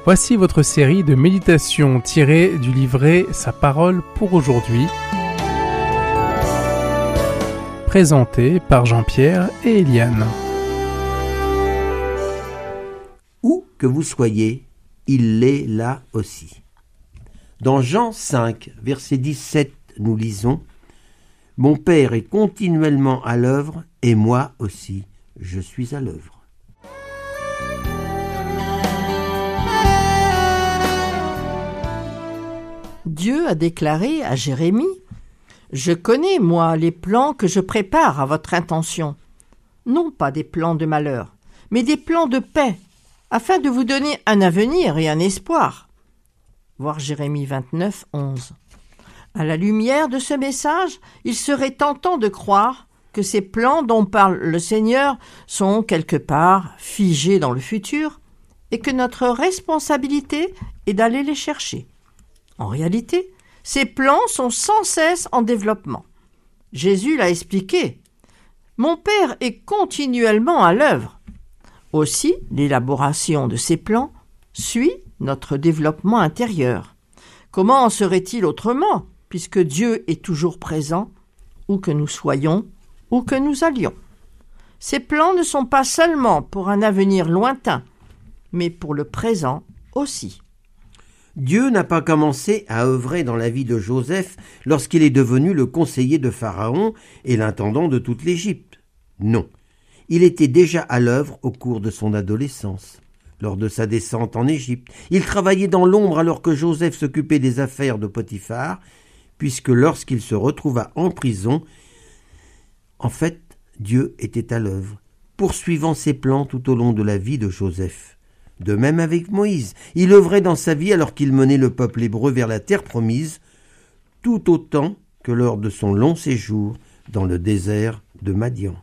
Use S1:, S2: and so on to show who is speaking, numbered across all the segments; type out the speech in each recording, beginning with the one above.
S1: Voici votre série de méditations tirées du livret Sa parole pour aujourd'hui, présentée par Jean-Pierre et Eliane.
S2: Où que vous soyez, il est là aussi. Dans Jean 5, verset 17, nous lisons « Mon Père est continuellement à l'œuvre et moi aussi, je suis à l'œuvre. »
S3: Dieu a déclaré à Jérémie « Je connais, moi, les plans que je prépare à votre intention. Non pas des plans de malheur, mais des plans de paix, afin de vous donner un avenir et un espoir. » Voir Jérémie 29, 11. À la lumière de ce message, il serait tentant de croire que ces plans dont parle le Seigneur sont quelque part figés dans le futur et que notre responsabilité est d'aller les chercher. En réalité, ces plans sont sans cesse en développement. Jésus l'a expliqué. « Mon Père est continuellement à l'œuvre. » Aussi, l'élaboration de ces plans suit notre développement intérieur. Comment en serait-il autrement, puisque Dieu est toujours présent, où que nous soyons, où que nous allions? Ces plans ne sont pas seulement pour un avenir lointain, mais pour le présent aussi.
S2: Dieu n'a pas commencé à œuvrer dans la vie de Joseph lorsqu'il est devenu le conseiller de Pharaon et l'intendant de toute l'Égypte. Non, il était déjà à l'œuvre au cours de son adolescence. Lors de sa descente en Égypte, il travaillait dans l'ombre alors que Joseph s'occupait des affaires de Potiphar, puisque lorsqu'il se retrouva en prison, en fait, Dieu était à l'œuvre, poursuivant ses plans tout au long de la vie de Joseph. De même avec Moïse, il œuvrait dans sa vie alors qu'il menait le peuple hébreu vers la terre promise, tout autant que lors de son long séjour dans le désert de Madian.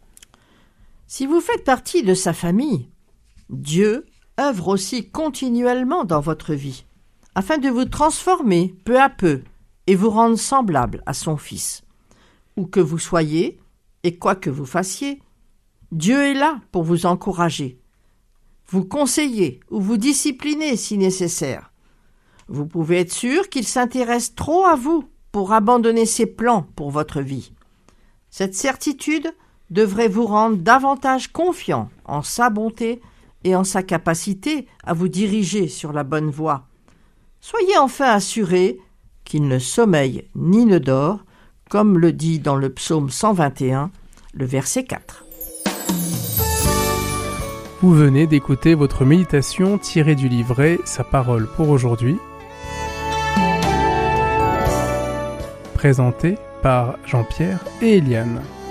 S3: Si vous faites partie de sa famille, Dieu œuvre aussi continuellement dans votre vie, afin de vous transformer peu à peu et vous rendre semblable à son Fils. Où que vous soyez et quoi que vous fassiez, Dieu est là pour vous encourager, vous conseiller ou vous discipliner si nécessaire. Vous pouvez être sûr qu'il s'intéresse trop à vous pour abandonner ses plans pour votre vie. Cette certitude devrait vous rendre davantage confiant en sa bonté et en sa capacité à vous diriger sur la bonne voie. Soyez enfin assurés qu'il ne sommeille ni ne dort, comme le dit dans le psaume 121, le verset 4.
S1: Vous venez d'écouter votre méditation tirée du livret Sa parole pour aujourd'hui, présentée par Jean-Pierre et Eliane.